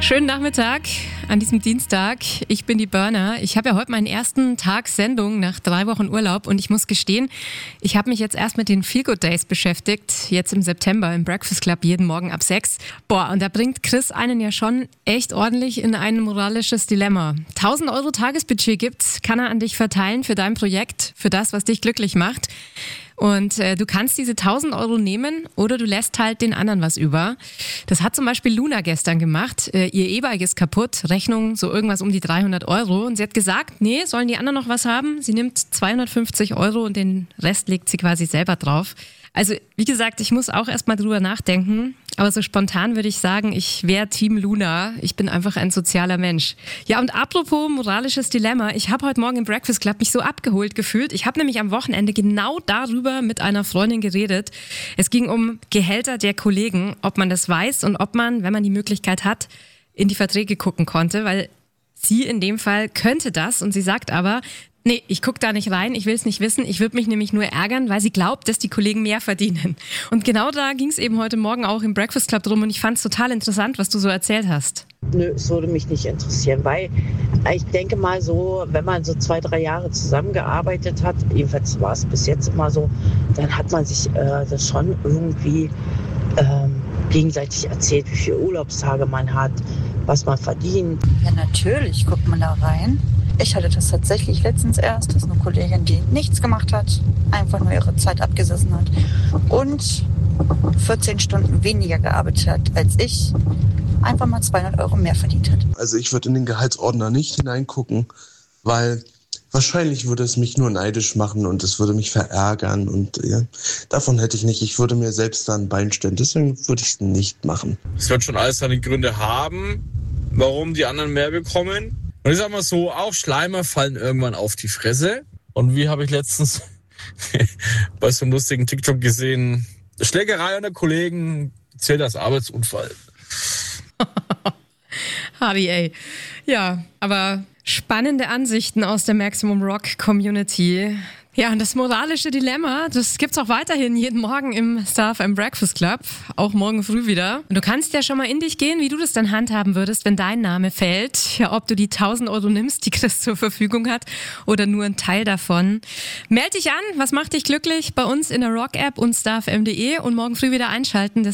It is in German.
Schönen Nachmittag an diesem Dienstag. Ich bin die Burner. Ich habe ja heute meinen ersten Tag Sendung nach 3 Wochen Urlaub und ich muss gestehen, ich habe mich jetzt erst mit den Feel Good Days beschäftigt, jetzt im September im Breakfast Club jeden Morgen ab 6. Und da bringt Chris einen ja schon echt ordentlich in ein moralisches Dilemma. 1.000 € Tagesbudget gibt's, kann er an dich verteilen für dein Projekt, für das, was dich glücklich macht. Und du kannst diese 1.000 € nehmen oder du lässt halt den anderen was über. Das hat zum Beispiel Luna gestern gemacht. Ihr E-Bike ist kaputt, Rechnung so irgendwas um die 300 €. Und sie hat gesagt, nee, sollen die anderen noch was haben? Sie nimmt 250 € und den Rest legt sie quasi selber drauf. Also wie gesagt, ich muss auch erstmal drüber nachdenken, aber so spontan würde ich sagen, ich wäre Team Luna. Ich bin einfach ein sozialer Mensch. Ja, und apropos moralisches Dilemma, ich habe heute Morgen im Breakfast Club mich so abgeholt gefühlt. Ich habe nämlich am Wochenende genau darüber mit einer Freundin geredet. Es ging um Gehälter der Kollegen, ob man das weiß und ob man, wenn man die Möglichkeit hat, in die Verträge gucken konnte, weil sie in dem Fall könnte das und sie sagt aber, nee, ich gucke da nicht rein, ich will es nicht wissen, ich würde mich nämlich nur ärgern, weil sie glaubt, dass die Kollegen mehr verdienen. Und genau da ging es eben heute Morgen auch im Breakfast Club drum und ich fand es total interessant, was du so erzählt hast. Nö, es würde mich nicht interessieren, weil ich denke mal so, wenn man so 2-3 Jahre zusammengearbeitet hat, jedenfalls war es bis jetzt immer so, dann hat man sich das schon irgendwie gegenseitig erzählt, wie viele Urlaubstage man hat, was man verdient. Ja, natürlich guckt man da rein. Ich hatte das tatsächlich letztens erst, dass eine Kollegin, die nichts gemacht hat, einfach nur ihre Zeit abgesessen hat und 14 Stunden weniger gearbeitet hat als ich, einfach mal 200 € mehr verdient hat. Also ich würde in den Gehaltsordner nicht hineingucken, weil wahrscheinlich würde es mich nur neidisch machen und es würde mich verärgern und ja, davon hätte ich nicht. Ich würde mir selbst da ein Bein stellen, deswegen würde ich es nicht machen. Es wird schon alles seine Gründe haben, warum die anderen mehr bekommen. Und ich sag mal so, auch Schleimer fallen irgendwann auf die Fresse. Und wie habe ich letztens bei so einem lustigen TikTok gesehen, Schlägerei unter Kollegen zählt als Arbeitsunfall. Hardy, ey. Ja, aber spannende Ansichten aus der Maximum Rock Community. Ja, und das moralische Dilemma, das gibt's auch weiterhin jeden Morgen im Star FM Breakfast Club, auch morgen früh wieder. Und du kannst ja schon mal in dich gehen, wie du das dann handhaben würdest, wenn dein Name fällt. Ja, ob du die 1.000 € nimmst, die Chris zur Verfügung hat, oder nur einen Teil davon. Meld dich an, was macht dich glücklich? Bei uns in der Rock-App und starfm.de und morgen früh wieder einschalten.